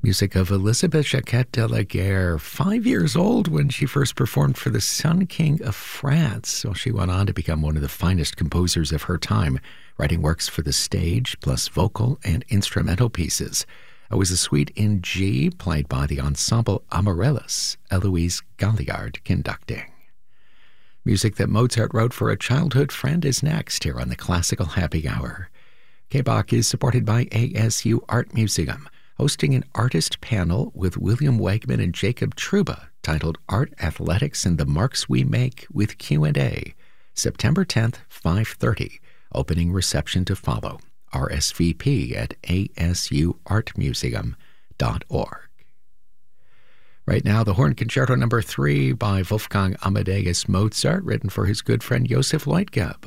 Music of Elizabeth Jacquet de la Guerre, 5 years old when she first performed for the Sun King of France. So she went on to become one of the finest composers of her time, writing works for the stage, plus vocal and instrumental pieces. It was a suite in G, played by the Ensemble Amaryllis, Eloise Galliard conducting. Music that Mozart wrote for a childhood friend is next here on the Classical Happy Hour. K-Bach is supported by ASU Art Museum, hosting an artist panel with William Wegman and Jacob Truba titled Art, Athletics, and the Marks We Make with Q&A, September 10th, 5:30. Opening reception to follow. RSVP at asuartmuseum.org. Right now, the Horn Concerto No. 3 by Wolfgang Amadeus Mozart, written for his good friend Joseph Leutgeb.